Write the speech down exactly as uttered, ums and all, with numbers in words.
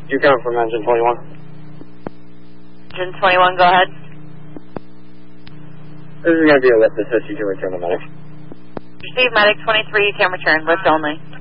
You coming from engine twenty-one? Engine twenty-one, go ahead. This is going to be a lift assist. You can return the medic. Receive medic twenty-three, you can return. Lift only.